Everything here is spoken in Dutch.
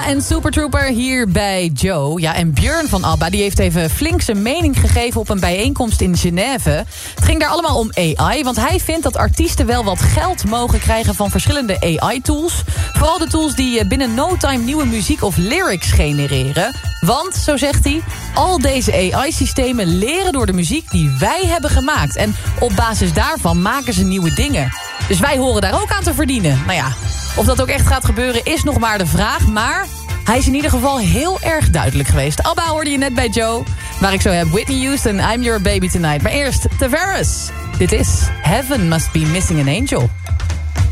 ABBA en Super Trooper hier bij Joe. Ja, en Björn van ABBA die heeft even flink zijn mening gegeven op een bijeenkomst in Genève. Het ging daar allemaal om AI, want hij vindt dat artiesten wel wat geld mogen krijgen van verschillende AI-tools. Vooral de tools die binnen no time nieuwe muziek of lyrics genereren. Want, zo zegt hij, al deze AI-systemen leren door de muziek die wij hebben gemaakt. En op basis daarvan maken ze nieuwe dingen. Dus wij horen daar ook aan te verdienen. Nou ja, of dat ook echt gaat gebeuren is nog maar de vraag. Maar hij is in ieder geval heel erg duidelijk geweest. ABBA hoorde je net bij Joe. Waar ik zo heb Whitney Houston, I'm Your Baby Tonight. Maar eerst Tavares. Dit is Heaven Must Be Missing an Angel.